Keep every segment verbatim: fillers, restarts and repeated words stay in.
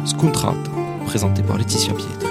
Scontrata, présenté par Laetitia Pietri.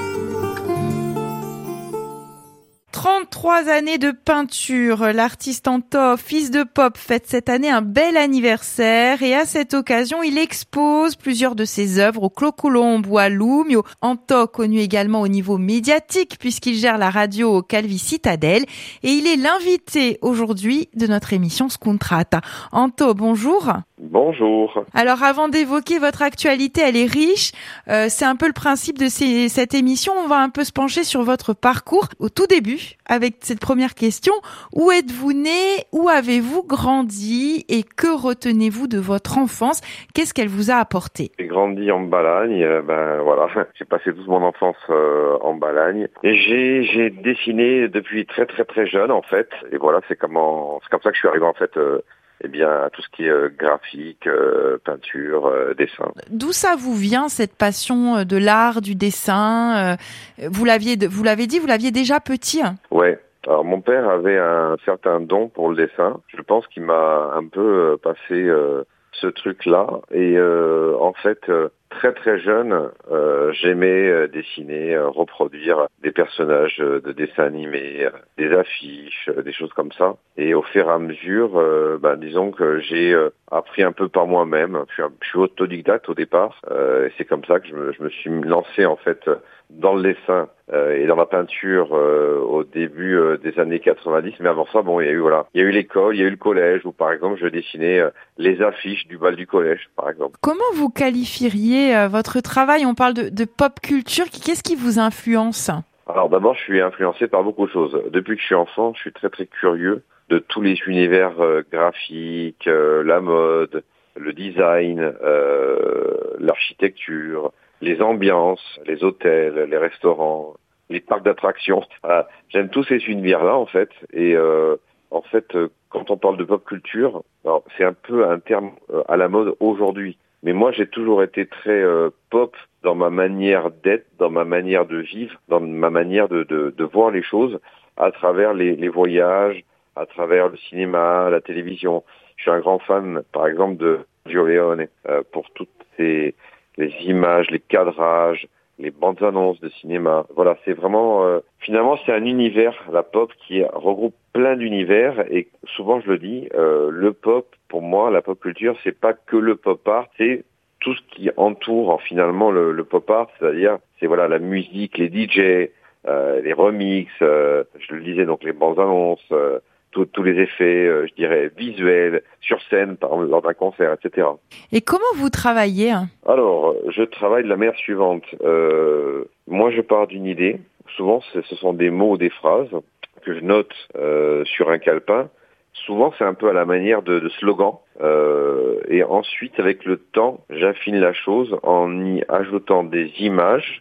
trente-trois années de peinture. L'artiste Anto, fils de pop, fête cette année un bel anniversaire et à cette occasion, il expose plusieurs de ses œuvres au Clos Colombe ou à Lumio. Anto, connu également au niveau médiatique puisqu'il gère la radio Calvi Citadel et il est l'invité aujourd'hui de notre émission Scontrata. Anto, bonjour. Bonjour. Alors avant d'évoquer votre actualité, elle est riche. Euh, c'est un peu le principe de ces, cette émission. On va un peu se pencher sur votre parcours. Au tout début, avec cette première question, où êtes-vous né? Où avez-vous grandi? Et que retenez-vous de votre enfance? Qu'est-ce qu'elle vous a apporté? J'ai grandi en Balagne. Euh, ben voilà, j'ai passé toute mon enfance euh, en Balagne. Et j'ai, j'ai dessiné depuis très très très jeune en fait. Et voilà, c'est comment, c'est comme ça que je suis arrivé en fait. Euh, Eh bien, tout ce qui est euh, graphique, euh, peinture, euh, dessin. D'où ça vous vient cette passion de l'art, du dessin? euh, Vous l'aviez, vous l'avez dit, vous l'aviez déjà petit? Ouais. Alors mon père avait un certain don pour le dessin. Je pense qu'il m'a un peu euh, passé euh, ce truc-là. Et euh, en fait, euh, très très jeune, euh, j'aimais euh, dessiner, euh, reproduire des personnages euh, de dessins animés, euh, des affiches, euh, des choses comme ça. Et au fur et à mesure, euh, ben, disons que j'ai euh, appris un peu par moi-même. Je suis, un, je suis autodidacte au départ. Euh, et c'est comme ça que je me, je me suis lancé en fait dans le dessin euh, et dans la peinture euh, au début euh, des années quatre-vingt-dix. Mais avant ça, bon, il y a eu voilà, il y a eu l'école, il y a eu le collège où par exemple je dessinais euh, les affiches du bal du collège, par exemple. Comment vous qualifieriez euh, votre travail? On parle de, de pop culture. Qu'est-ce qui vous influence? Alors d'abord, je suis influencé par beaucoup de choses. Depuis que je suis enfant, je suis très très curieux de tous les univers euh, graphiques, euh, la mode, le design, euh, l'architecture, les ambiances, les hôtels, les restaurants, les parcs d'attractions. Voilà. J'aime tous ces univers-là en fait. Et euh, en fait, euh, quand on parle de pop culture, alors, c'est un peu un terme euh, à la mode aujourd'hui. Mais moi, j'ai toujours été très euh, pop dans ma manière d'être, dans ma manière de vivre, dans ma manière de, de, de voir les choses à travers les, les voyages, à travers le cinéma, la télévision. Je suis un grand fan, par exemple, de Sergio Leone euh, pour toutes ces les images, les cadrages, les bandes annonces de cinéma. Voilà, c'est vraiment euh, finalement c'est un univers, la pop, qui regroupe plein d'univers et souvent je le dis, euh, le pop pour moi, la pop culture, c'est pas que le pop art, c'est tout ce qui entoure finalement le, le pop art, c'est-à-dire c'est voilà la musique, les D J, euh, les remixes, euh, je le disais donc les bandes annonces. Euh, tous les effets, euh, je dirais, visuels, sur scène, par exemple, lors d'un concert, et cetera. Et comment vous travaillez? Alors, je travaille de la manière suivante. Euh, moi, je pars d'une idée. Souvent, ce sont des mots ou des phrases que je note euh, sur un calepin. Souvent, c'est un peu à la manière de, de slogan. Euh, et ensuite, avec le temps, j'affine la chose en y ajoutant des images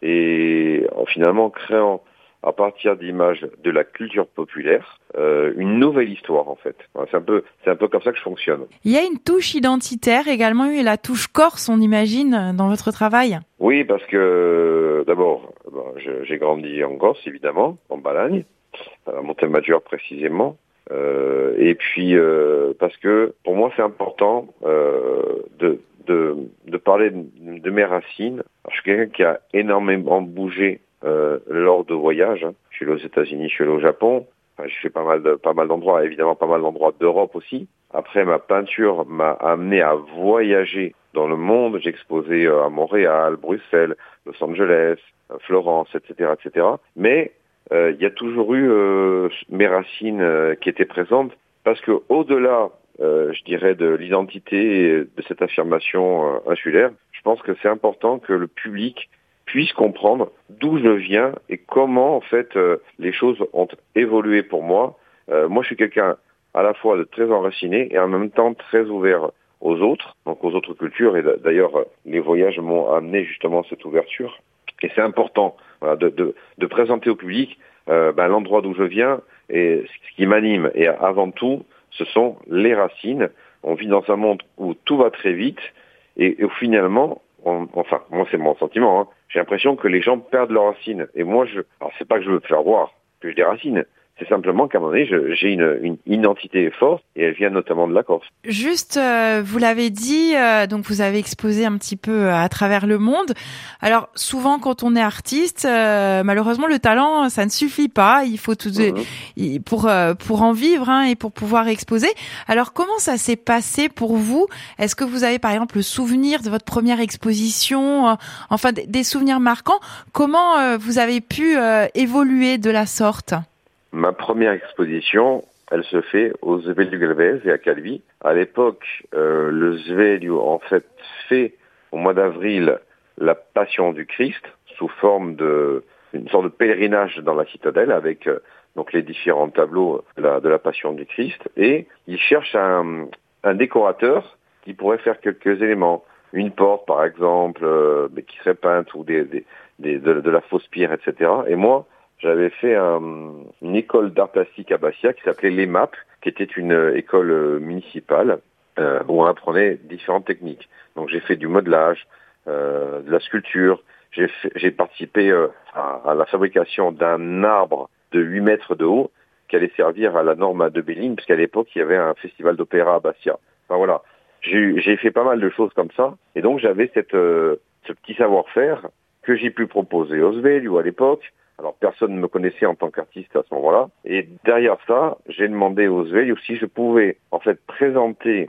et en finalement créant à partir d'images de la culture populaire, euh, une nouvelle histoire en fait. C'est un peu, c'est un peu comme ça que je fonctionne. Il y a une touche identitaire également, et la touche corse, on imagine, dans votre travail. Oui, parce que d'abord, bon, je, j'ai grandi en Corse évidemment, en Balagne, à Montemaggiore précisément, euh, et puis euh, parce que pour moi c'est important euh, de, de, de parler de, de mes racines. Alors, je suis quelqu'un qui a énormément bougé. Euh, lors de voyages, hein. Je suis allé aux États-Unis, je suis allé au Japon, enfin, je fais pas mal de, pas mal d'endroits, évidemment pas mal d'endroits d'Europe aussi. Après, ma peinture m'a amené à voyager dans le monde. J'ai exposé euh, à Montréal, Bruxelles, Los Angeles, euh, Florence, et cetera, et cetera. Mais il euh, y a toujours eu euh, mes racines euh, qui étaient présentes parce que au-delà, euh, je dirais, de l'identité et de cette affirmation euh, insulaire, je pense que c'est important que le public puisse comprendre d'où je viens et comment en fait euh, les choses ont évolué pour moi. Euh, moi, je suis quelqu'un à la fois de très enraciné et en même temps très ouvert aux autres, donc aux autres cultures. Et d'ailleurs, les voyages m'ont amené justement cette ouverture. Et c'est important voilà, de, de, de présenter au public euh, ben, l'endroit d'où je viens et ce qui m'anime. Et avant tout, ce sont les racines. On vit dans un monde où tout va très vite et, et où finalement, on, enfin, moi c'est mon sentiment, hein, j'ai l'impression que les gens perdent leurs racines. Et moi, je, alors c'est pas que je veux faire voir que j'ai des racines, C'est simplement qu'à un moment donné, je, j'ai une, une identité forte et elle vient notamment de la Corse. Juste, euh, vous l'avez dit, euh, donc vous avez exposé un petit peu à travers le monde. Alors souvent, quand on est artiste, euh, malheureusement, le talent, ça ne suffit pas. Il faut tout mmh. pour euh, pour en vivre hein, et pour pouvoir exposer. Alors comment ça s'est passé pour vous? Est-ce que vous avez par exemple le souvenir de votre première exposition, euh, enfin des, des souvenirs marquants? Comment euh, vous avez pu euh, évoluer de la sorte? Ma première exposition, elle se fait au Sveliu Galvez et à Calvi. À l'époque, euh, le Sveliu, en fait, fait au mois d'avril la Passion du Christ sous forme de une sorte de pèlerinage dans la citadelle avec euh, donc les différents tableaux de la, de la Passion du Christ. Et il cherche un, un décorateur qui pourrait faire quelques éléments. Une porte, par exemple, euh, qui serait peinte ou des, des, des, de, de la fausse pierre, et cetera. Et moi, j'avais fait un, une école d'art plastique à Bastia qui s'appelait l'E M A P, qui était une école municipale euh, où on apprenait différentes techniques. Donc j'ai fait du modelage, euh, de la sculpture, j'ai, fait, j'ai participé euh, à, à la fabrication d'un arbre de huit mètres de haut qui allait servir à la Norma de Béline, puisqu'à l'époque il y avait un festival d'opéra à Bastia. Enfin voilà, j'ai, j'ai fait pas mal de choses comme ça, et donc j'avais cette, euh, ce petit savoir-faire que j'ai pu proposer au Sveliu à l'époque. Alors personne ne me connaissait en tant qu'artiste à ce moment-là. Et derrière ça, j'ai demandé aux Sveliu si je pouvais en fait présenter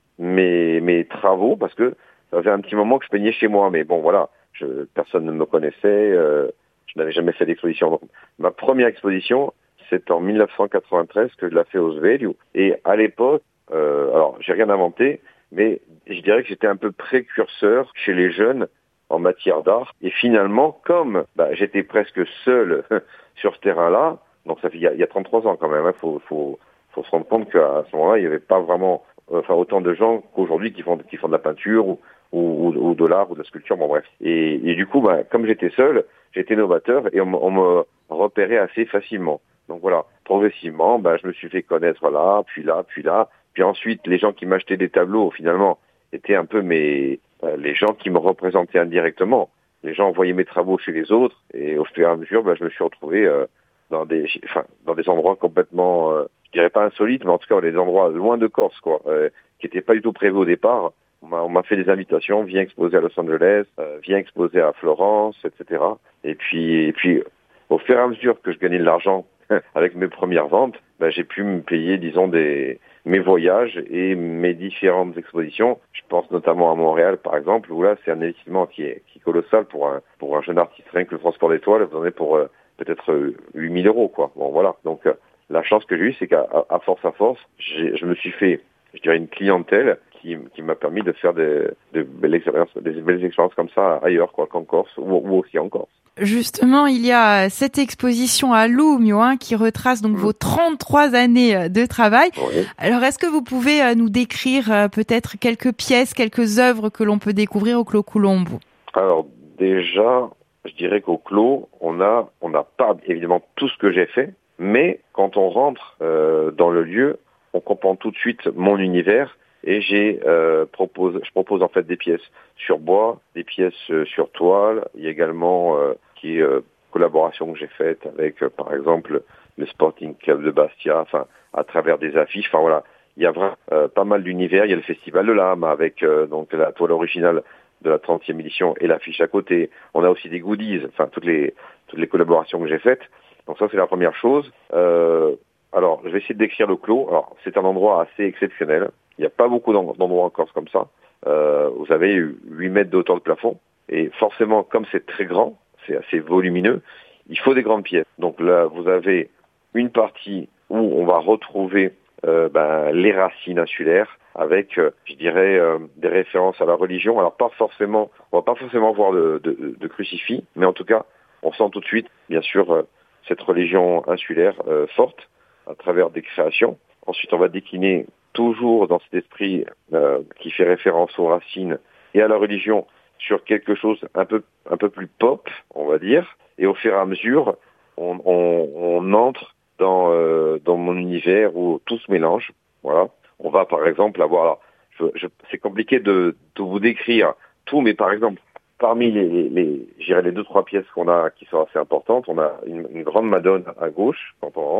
mes mes travaux, parce que ça faisait un petit moment que je peignais chez moi. Mais bon voilà, je, personne ne me connaissait, euh, je n'avais jamais fait d'exposition. Donc ma première exposition, c'est en dix-neuf cent quatre-vingt-treize que je l'ai fait au Sveliu. Et à l'époque, euh, alors j'ai rien inventé, mais je dirais que j'étais un peu précurseur chez les jeunes en matière d'art. Et finalement, comme bah, j'étais presque seul sur ce terrain-là, donc ça fait il y a, il y a trente-trois ans quand même, il hein, faut, faut, faut se rendre compte qu'à ce moment-là, il n'y avait pas vraiment enfin, autant de gens qu'aujourd'hui qui font, qui font de la peinture ou, ou, ou de l'art ou de la sculpture, bon bref. Et, et du coup, bah, comme j'étais seul, j'étais novateur et on, on me repérait assez facilement. Donc voilà, progressivement, bah, je me suis fait connaître là, puis là, puis là. Puis ensuite, les gens qui m'achetaient des tableaux, finalement, étaient un peu mes... les gens qui me représentaient indirectement. Les gens envoyaient mes travaux chez les autres et au fur et à mesure, ben, je me suis retrouvé euh, dans des, enfin, dans des endroits complètement, euh, je dirais pas insolites, mais en tout cas des endroits loin de Corse, quoi, euh, qui n'étaient pas du tout prévus au départ. On m'a, on m'a fait des invitations, viens exposer à Los Angeles, euh, viens exposer à Florence, et cetera. Et puis, et puis, au fur et à mesure que je gagnais de l'argent avec mes premières ventes, ben, j'ai pu me payer, disons, des mes voyages et mes différentes expositions. Je pense notamment à Montréal, par exemple, où là, c'est un investissement qui est, qui est colossal pour un, pour un jeune artiste. Rien que le transport d'étoiles, vous en avez pour euh, peut-être euh, huit mille euros, quoi. Bon, voilà. Donc, euh, la chance que j'ai eue, c'est qu'à à force à force, j'ai, je me suis fait, je dirais, une clientèle qui, qui m'a permis de faire des, de belles expériences, des belles expériences comme ça ailleurs, quoi, qu'en Corse, ou, ou aussi en Corse. Justement, il y a cette exposition à Lumio hein, qui retrace donc mmh. vos trente-trois années de travail. Oui. Alors, est-ce que vous pouvez nous décrire euh, peut-être quelques pièces, quelques œuvres que l'on peut découvrir au Clos Coulombo? Alors, déjà, je dirais qu'au Clos, on a, on n'a pas évidemment tout ce que j'ai fait, mais quand on rentre euh, dans le lieu, on comprend tout de suite mon univers. Et j'ai euh, propose, je propose en fait des pièces sur bois, des pièces euh, sur toile. Il y a également euh, qui euh, collaboration que j'ai faite avec, euh, par exemple, le Sporting Club de Bastia, enfin à travers des affiches. Enfin voilà, il y a vraiment euh, pas mal d'univers. Il y a le Festival de l'Âme avec euh, donc la toile originale de la trentième édition et l'affiche à côté. On a aussi des goodies, enfin toutes les toutes les collaborations que j'ai faites. Donc ça c'est la première chose. Euh, alors je vais essayer de décrire le Clos. Alors c'est un endroit assez exceptionnel. Il n'y a pas beaucoup d'endroits en Corse comme ça. Euh, vous avez huit mètres de hauteur de plafond. Et forcément, comme c'est très grand, c'est assez volumineux, il faut des grandes pièces. Donc là, vous avez une partie où on va retrouver euh, ben, les racines insulaires avec, euh, je dirais, euh, des références à la religion. Alors pas forcément, on va pas forcément voir de, de, de crucifix, mais en tout cas, on sent tout de suite, bien sûr, euh, cette religion insulaire euh, forte à travers des créations. Ensuite, on va décliner toujours dans cet esprit euh, qui fait référence aux racines et à la religion sur quelque chose un peu un peu plus pop, on va dire. Et au fur et à mesure, on, on, on entre dans euh, dans mon univers où tout se mélange. Voilà. On va par exemple avoir, alors, je, je, c'est compliqué de, de vous décrire tout, mais par exemple, parmi les, les, les j'irais les deux trois pièces qu'on a qui sont assez importantes, on a une, une grande Madone à gauche quand on rentre.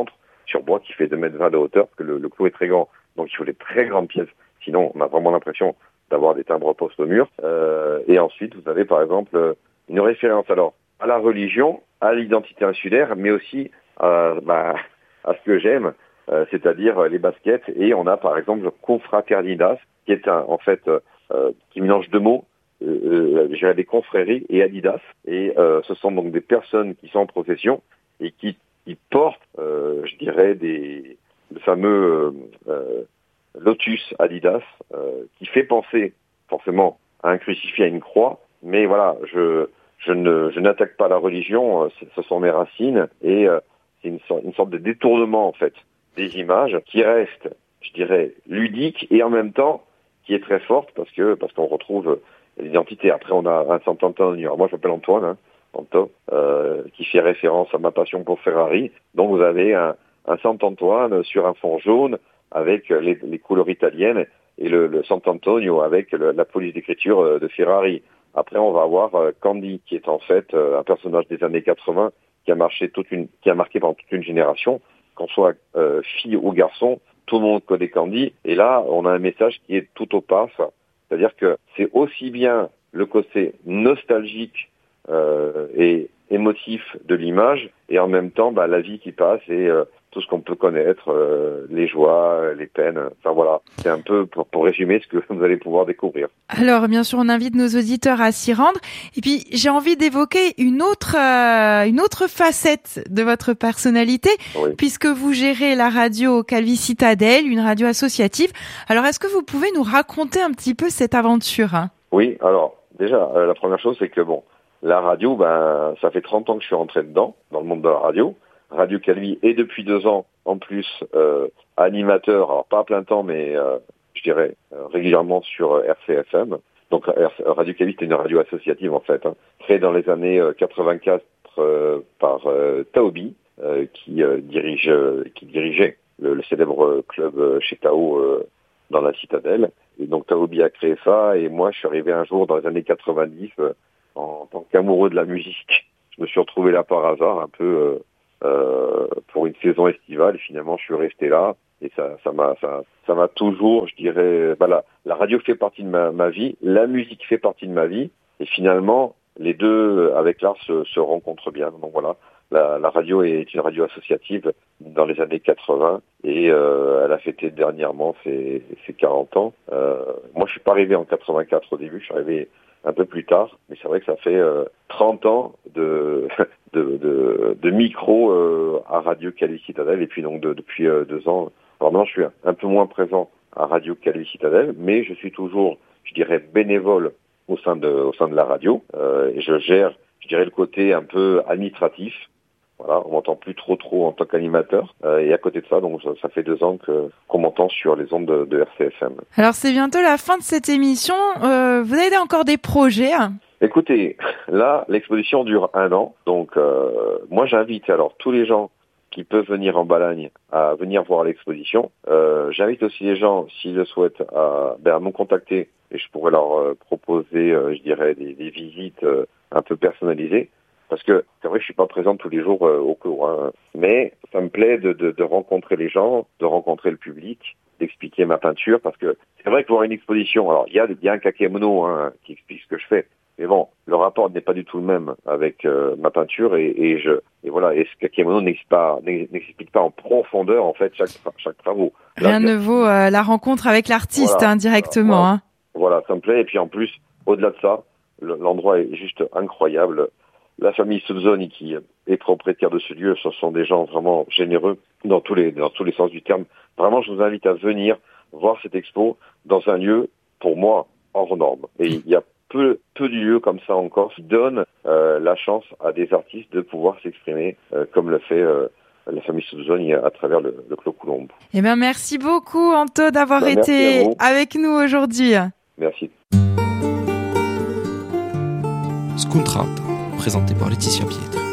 sur bois qui fait deux mètres vingt de hauteur, parce que le, le clou est très grand. Donc il faut des très grandes pièces. Sinon, on a vraiment l'impression d'avoir des timbres-poste au mur. Euh, et ensuite, vous avez par exemple une référence alors à la religion, à l'identité insulaire, mais aussi à, bah, à ce que j'aime, euh, c'est-à-dire les baskets. Et on a par exemple le Confraternidas, qui est un, en fait euh, qui mélange deux mots. Euh, j'ai des confréries et Adidas, et euh, ce sont donc des personnes qui sont en profession et qui, qui portent, euh, je dirais, des le fameux euh, Lotus Adidas, euh, qui fait penser forcément à un crucifix, à une croix, mais voilà, je je ne je n'attaque pas la religion, euh, ce sont mes racines, et euh, c'est une sorte, une sorte de détournement en fait des images qui reste, je dirais, ludique et en même temps qui est très forte parce que parce qu'on retrouve l'identité. Après, on a un Sant'Antonio. Alors moi, je m'appelle Antoine, hein, Anto, euh, qui fait référence à ma passion pour Ferrari. Donc, vous avez un, un Sant'Antoine sur un fond jaune avec les, les couleurs italiennes et le, le Sant'Antonio avec le, la police d'écriture de Ferrari. Après, on va avoir euh, Candy, qui est en fait euh, un personnage des années quatre-vingts qui a marqué toute une, qui a marqué pendant toute une génération. Qu'on soit euh, fille ou garçon, tout le monde connaît Candy. Et là, on a un message qui est tout au pas. C'est-à-dire que c'est aussi bien le côté nostalgique euh, et émotif de l'image, et en même temps bah, la vie qui passe et euh, tout ce qu'on peut connaître, euh, les joies, les peines. Enfin voilà, c'est un peu pour, pour résumer ce que vous allez pouvoir découvrir. Alors bien sûr, on invite nos auditeurs à s'y rendre. Et puis j'ai envie d'évoquer une autre euh, une autre facette de votre personnalité, oui. Puisque vous gérez la radio Calvi Citadel, une radio associative. Alors est-ce que vous pouvez nous raconter un petit peu cette aventure, hein? Oui, alors déjà euh, la première chose c'est que bon, la radio, ben ça fait trente ans que je suis rentré dedans, dans le monde de la radio. Radio Calvi est depuis deux ans en plus euh, animateur, alors pas à plein temps, mais euh, je dirais euh, régulièrement sur euh, R C F M. Donc Radio Calvi c'est une radio associative en fait, hein, créée dans les années euh, quatre-vingt-quatre euh, par euh, Taobi, euh, qui euh, dirige, euh, qui dirigeait le, le célèbre club euh, chez Tao euh, dans la Citadelle. Et donc Taobi a créé ça, et moi je suis arrivé un jour dans les années quatre-vingt-dix euh, en tant qu'amoureux de la musique. Je me suis retrouvé là par hasard, un peu euh, euh, pour une saison estivale, et finalement je suis resté là, et ça, ça m'a, ça, ça m'a toujours, je dirais, bah la, la radio fait partie de ma, ma vie, la musique fait partie de ma vie, et finalement les deux avec l'art se, se rencontrent bien. Donc voilà, la, la radio est une radio associative dans les années quatre-vingts, et euh, elle a fêté dernièrement ses, ses quarante ans. Euh, moi je suis pas arrivé en quatre-vingt-quatre au début, je suis arrivé un peu plus tard, mais c'est vrai que ça fait euh, trente ans de de, de, de micro euh, à Radio Calvi Citadel, et puis donc de, depuis euh, deux ans, alors maintenant je suis un peu moins présent à Radio Calvi Citadel, mais je suis toujours, je dirais, bénévole au sein de au sein de la radio, euh, et je gère, je dirais, le côté un peu administratif. Voilà, on m'entend plus trop trop en tant qu'animateur, euh, et à côté de ça, donc ça, ça fait deux ans que qu'on m'entend sur les ondes de, de R C F M. Alors c'est bientôt la fin de cette émission. Euh, vous avez encore des projets? Écoutez, là l'exposition dure un an, donc euh, moi j'invite alors tous les gens qui peuvent venir en Balagne à venir voir l'exposition. Euh, j'invite aussi les gens, s'ils le souhaitent, à, ben, à me contacter, et je pourrais leur euh, proposer, euh, je dirais, des, des visites euh, un peu personnalisées. Parce que c'est vrai que je suis pas présent tous les jours euh, au cours, hein, mais ça me plaît de, de, de rencontrer les gens, de rencontrer le public, d'expliquer ma peinture, parce que c'est vrai que voir une exposition, alors il y a, y a un kakémono hein, qui explique ce que je fais, mais bon, le rapport n'est pas du tout le même avec euh, ma peinture, et, et je et voilà, et ce kakémono n'explique pas, n'explique pas en profondeur en fait chaque chaque travaux. Là, Rien ne vaut euh, la rencontre avec l'artiste, voilà, hein, directement. Voilà, hein. voilà, ça me plaît, et puis en plus, au-delà de ça, l'endroit est juste incroyable. La famille Subzoni, qui est propriétaire de ce lieu, ce sont des gens vraiment généreux dans tous les dans tous les sens du terme. Vraiment, je vous invite à venir voir cette expo dans un lieu, pour moi, hors norme. Et il y a peu peu de lieux comme ça encore qui donnent euh, la chance à des artistes de pouvoir s'exprimer euh, comme le fait euh, la famille Subzoni à travers le, le Clos Coulombe. Eh bien, merci beaucoup, Anto, d'avoir bah, été avec nous aujourd'hui. Merci. Skuntrap, présenté par Laetitia Pietre.